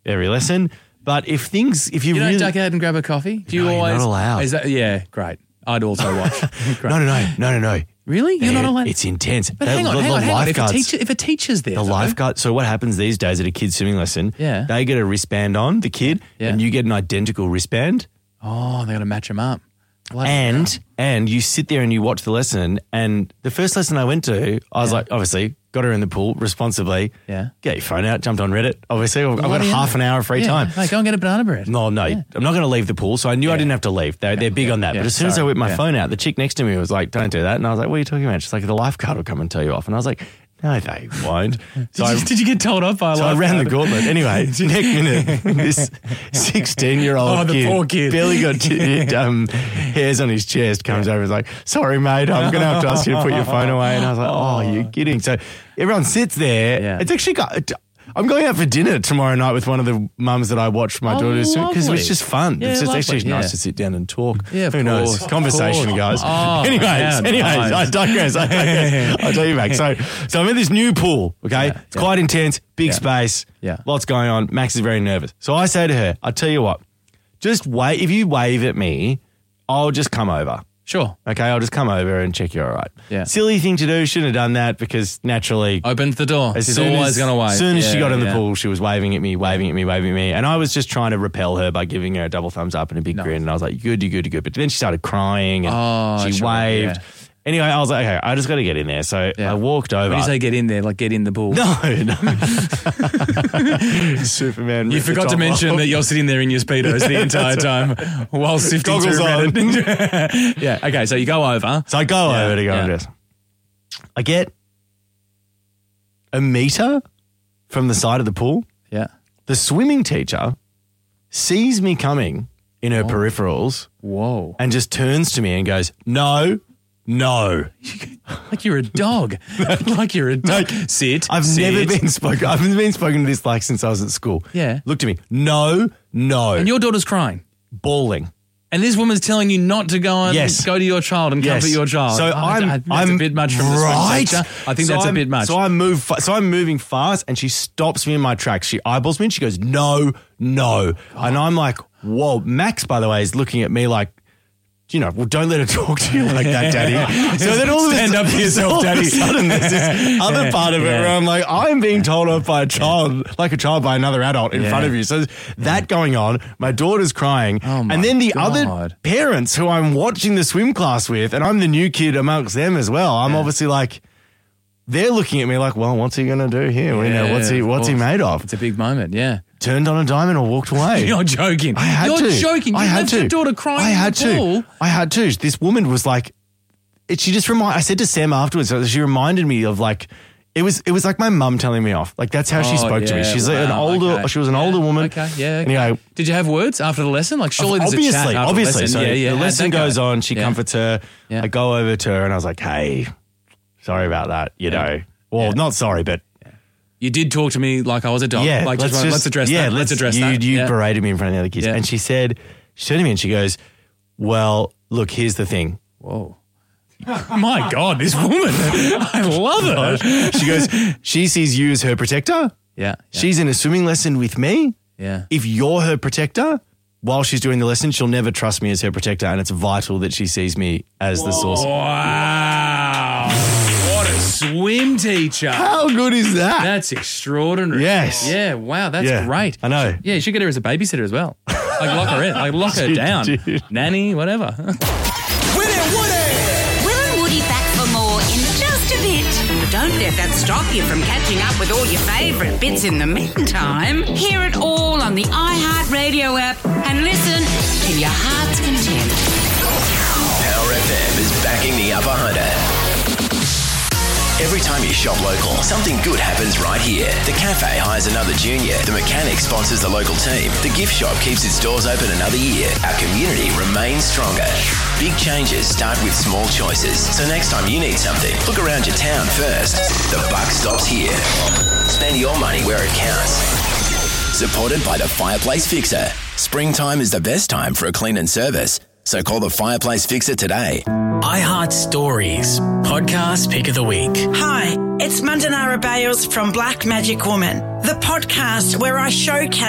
every lesson. But if you don't duck out and grab a coffee? Do you always? You're not allowed. Is that, yeah, great. I'd also watch. No. Really? You're not allowed? It's intense. But hang on. If a teacher's there, the lifeguard. So what happens these days at a kid's swimming lesson? Yeah. They get a wristband on, the kid, and you get an identical wristband. Oh, they got to match them up. And you sit there and you watch the lesson. And the first lesson I went to, I was like, obviously, got her in the pool responsibly. Yeah. Get your phone out, jumped on Reddit. Obviously, I've got half an hour of free time. Hey, go and get a banana bread. No, I'm not going to leave the pool. So I knew I didn't have to leave. They're big on that. But as soon as I whipped my phone out, the chick next to me was like, don't do that. And I was like, what are you talking about? She's like, the lifeguard will come and tell you off. And I was like, no, they won't. So did you get told off by a lifeguard? I ran the gauntlet. Anyway, next minute, this 16-year-old the poor kid. barely got hairs on his chest, comes over and is like, sorry, mate, I'm going to have to ask you to put your phone away. And I was like, oh, you're kidding. So everyone sits there. Yeah. It's actually I'm going out for dinner tomorrow night with one of the mums that I watched my daughters because it was just fun. Yeah, it's just lovely. actually nice to sit down and talk. Yeah, who knows? Conversation, guys. Oh, anyways, nice. I digress. I'll tell you back. So I'm in this new pool, okay? It's quite intense, big space, lots going on. Max is very nervous. So I say to her, I'll tell you what, just wait. If you wave at me, I'll just come over. Sure. Okay, I'll just come over and check you're all right. Yeah. Silly thing to do. Shouldn't have done that because naturally... Opens the door. She's always going to wave. As soon as she got in the pool, she was waving at me. And I was just trying to repel her by giving her a double thumbs up and a big grin. And I was like, you're good. But then she started crying and she waved. Yeah. Anyway, I was like, okay, I just got to get in there. So I walked over. When you say get in there, like get in the pool? No. Superman. You forgot to mention that you're sitting there in your Speedos the entire time while sifting through Reddit. Yeah, okay, so you go over. So I go over to go and dress. I get a meter from the side of the pool. Yeah. The swimming teacher sees me coming in her peripherals. Whoa. And just turns to me and goes, No. Like you're a dog. Like you're a dog. Sit. I've never been spoken. I haven't been spoken to this like since I was at school. Yeah. Looked at me. No. And your daughter's crying. Bawling. And this woman's telling you not to go and go to your child and comfort your child. So that's a bit much from the swim teacher. I think that's a bit much. So I'm moving fast and she stops me in my tracks. She eyeballs me and she goes, No. And I'm like, whoa. Max, by the way, is looking at me like, well, don't let her talk to you like that, Daddy. So then all of stand up for yourself, Daddy. All of a sudden, there's this other part of it where I'm like, I'm being told off by a child by another adult in front of you. So that going on, my daughter's crying, and then the other parents who I'm watching the swim class with, and I'm the new kid amongst them as well. I'm obviously like, they're looking at me like, well, what's he going to do here? What's he made of? It's a big moment, yeah. Turned on a dime and walked away. You're joking. You're joking. You left your daughter crying in the pool. I had to. This woman was like, she just I said to Sam afterwards, she reminded me of like, it was like my mum telling me off. Like that's how she spoke to me. She's like she was an older woman. Okay, yeah. Anyway, did you have words after the lesson? Like surely there's a chat after the lesson. So the lesson goes on. She comforts her. Yeah. I go over to her and I was like, hey, sorry about that. Well, not sorry, but. You did talk to me like I was a dog. Yeah, like let's address that. Let's address that. You berated me in front of the other kids. Yeah. And she turned to me and she goes, well, look, here's the thing. Whoa. My God, this woman. I love her. She goes, she sees you as her protector. Yeah. She's in a swimming lesson with me. Yeah. If you're her protector, while she's doing the lesson, she'll never trust me as her protector. And it's vital that she sees me as the source. Wow. Swim teacher. How good is that? That's extraordinary. Yes. Yeah, wow, that's great. I know. Yeah, you should get her as a babysitter as well. Like lock her in. Like lock her down. Nanny, whatever. Willie Woody back for more in just a bit. But don't let that stop you from catching up with all your favourite bits in the meantime. Hear it all on the iHeartRadio app and listen to your heart's content. Power FM is backing the Upper Hunter. Every time you shop local, something good happens right here. The cafe hires another junior. The mechanic sponsors the local team. The gift shop keeps its doors open another year. Our community remains stronger. Big changes start with small choices. So next time you need something, look around your town first. The buck stops here. Spend your money where it counts. Supported by the Fireplace Fixer. Springtime is the best time for a clean and service. So call the Fireplace Fixer today. iHeart Stories, podcast pick of the week. Hi, it's Mandanara Bales from Black Magic Woman, the podcast where I showcase